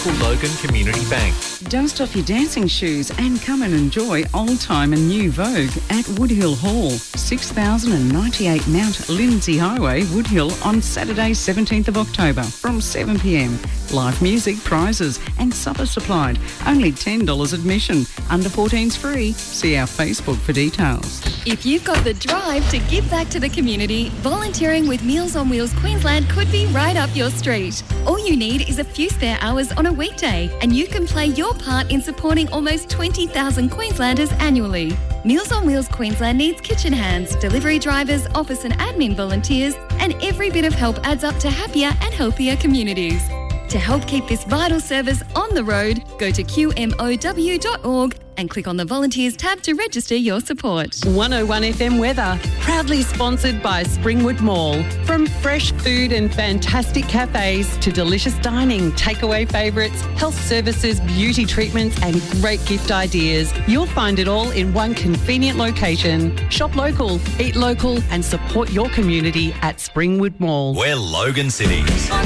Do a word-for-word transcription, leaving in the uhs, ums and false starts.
Logan Community Bank. Dust off your dancing shoes and come and enjoy old time and new Vogue at Woodhill Hall, six thousand ninety-eight Mount Lindsay Highway, Woodhill, on Saturday seventeenth of October from seven p m. Live music, prizes and supper supplied. Only ten dollars admission. Under fourteens free. See our Facebook for details. If you've got the drive to give back to the community, volunteering with Meals on Wheels Queensland could be right up your street. All you need is a few spare hours on a weekday and you can play your part in supporting almost twenty thousand Queenslanders annually. Meals on Wheels Queensland needs kitchen hands, delivery drivers, office and admin volunteers, and every bit of help adds up to happier and healthier communities. To help keep this vital service on the road, go to q m o w dot org and click on the Volunteers tab to register your support. one oh one F M weather, proudly sponsored by Springwood Mall. From fresh food and fantastic cafes to delicious dining, takeaway favourites, health services, beauty treatments and great gift ideas, you'll find it all in one convenient location. Shop local, eat local and support your community at Springwood Mall. We're Logan City.